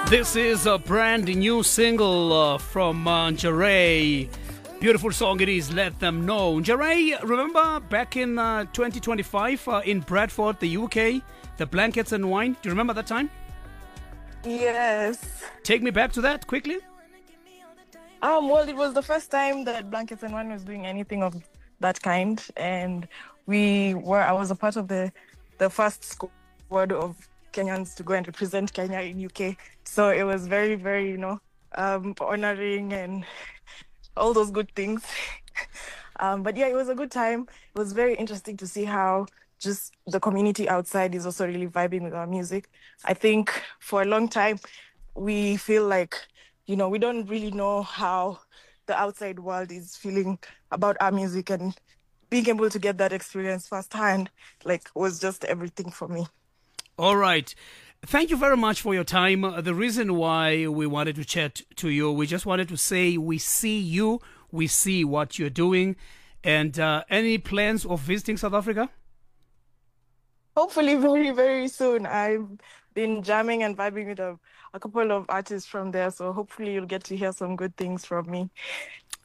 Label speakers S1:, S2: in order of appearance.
S1: This is a brand new single from Njeray. Beautiful song it is, Let Them Know. Njeray, remember back in 2025 in Bradford, the UK, the Blankets and Wine? Do you remember that time?
S2: Yes.
S1: Take me back to that quickly.
S2: Well, it was the first time that Blankets and One was doing anything of that kind, and I was a part of the first squad of Kenyans to go and represent Kenya in UK. So it was very, very, honoring and all those good things. But yeah, it was a good time. It was very interesting to see how just the community outside is also really vibing with our music. I think for a long time, we feel like, we don't really know how the outside world is feeling about our music, and being able to get that experience firsthand, was just everything for me.
S1: All right. Thank you very much for your time. The reason why we wanted to chat to you, we just wanted to say we see you, we see what you're doing, and any plans of visiting South Africa?
S2: Hopefully very, very soon. I've been jamming and vibing with a couple of artists from there, so hopefully you'll get to hear some good things from me.